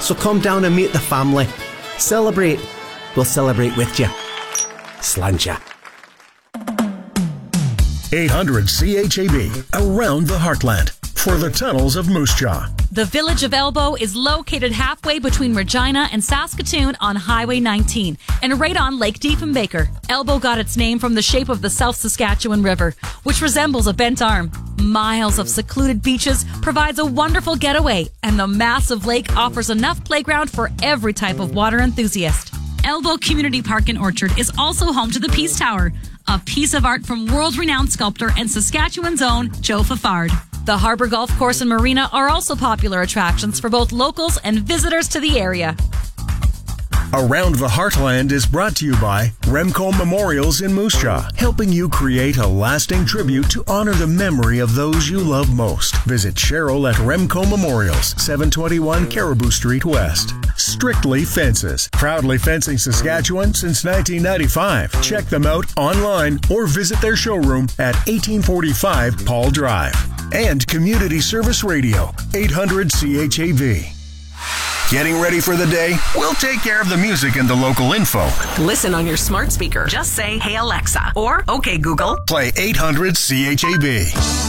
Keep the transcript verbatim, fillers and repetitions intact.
So come down and meet the family. Celebrate. We'll celebrate with you. Sláinte. eight hundred C H A B, around the heartland, for the tunnels of Moose Jaw. The village of Elbow is located halfway between Regina and Saskatoon on Highway nineteen and right on Lake Diefenbaker. Elbow got its name from the shape of the South Saskatchewan River, which resembles a bent arm. Miles of secluded beaches provides a wonderful getaway, and the massive lake offers enough playground for every type of water enthusiast. Elbow Community Park and Orchard is also home to the Peace Tower, a piece of art from world-renowned sculptor and Saskatchewan's own Joe Fafard. The Harbour Golf Course and Marina are also popular attractions for both locals and visitors to the area. Around the Heartland is brought to you by Remco Memorials in Moose Jaw, helping you create a lasting tribute to honor the memory of those you love most. Visit Cheryl at Remco Memorials, seven twenty-one Caribou Street West. Strictly Fences, proudly fencing Saskatchewan since nineteen ninety-five. Check them out online or visit their showroom at eighteen forty-five Paul Drive. And Community Service Radio, eight hundred C H A V. Getting ready for the day? We'll take care of the music and the local info. Listen on your smart speaker. Just say, "Hey Alexa," or "Okay Google." Play eight hundred C H A B.